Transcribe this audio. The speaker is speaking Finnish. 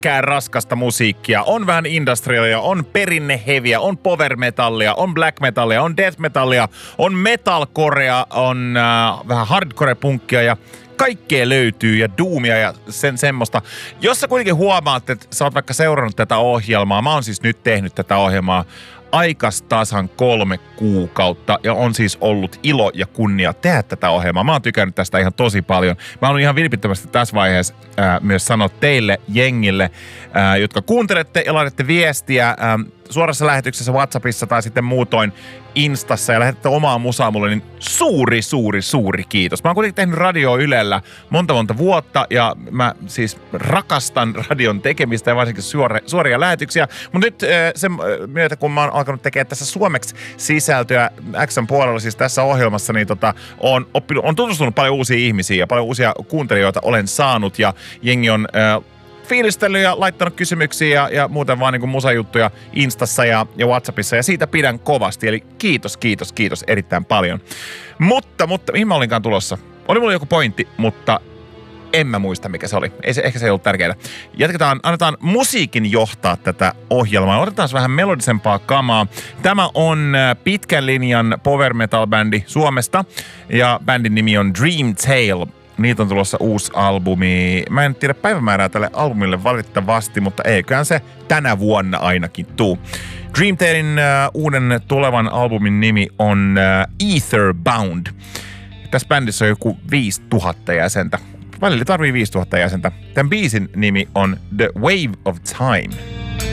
pelkkää raskasta musiikkia. On vähän industrialia, on perinneheviä, on power metallia, on black metallia, on death metallia, on metalcorea, on vähän hardcore punkkia ja kaikkea löytyy ja doomia ja semmoista. Jos sä kuitenkin huomaat, että sä oot vaikka seurannut tätä ohjelmaa, mä oon siis nyt tehnyt tätä ohjelmaa aikas tasan 3 kuukautta ja on siis ollut ilo ja kunnia tehdä tätä ohjelmaa. Mä oon tykännyt tästä ihan tosi paljon. Mä haluan ihan vilpittömästi tässä vaiheessa myös sanoa teille jengille, jotka kuuntelette ja laitatte viestiä suorassa lähetyksessä WhatsAppissa tai sitten muutoin Instassa ja lähetätte omaa musaa mulle, niin suuri kiitos. Mä oon kuitenkin tehnyt radioa Ylellä monta vuotta ja mä siis rakastan radion tekemistä ja varsinkin suoria lähetyksiä. Mutta nyt sen myötä, kun mä oon alkanut tekemään tässä suomeksi sisältöä X:n puolella, siis tässä ohjelmassa, niin on tutustunut paljon uusia ihmisiä ja paljon uusia kuuntelijoita olen saanut ja jengi on fiilistellyt ja laittanut kysymyksiä ja muuten vaan niin kuin musajuttuja Instassa ja WhatsAppissa ja siitä pidän kovasti. Eli kiitos erittäin paljon. Mutta mihin mä olinkaan tulossa? Oli mulla joku pointti, mutta en mä muista mikä se oli. Ehkä se ei ollut tärkeää. Annetaan musiikin johtaa tätä ohjelmaa. Otetaan vähän melodisempaa kamaa. Tämä on pitkän linjan power metal bändi Suomesta ja bändin nimi on Dream Tale. Niitä on tulossa uusi albumi. Mä en tiedä päivämäärää tälle albumille valitettavasti, mutta eiköhän se tänä vuonna ainakin tuu. Dream Talein uuden tulevan albumin nimi on Etherbound. Tässä bändissä on joku 5000 jäsentä. Välillä tarvii 5000 jäsentä. Tämän biisin nimi on The Wave of Time.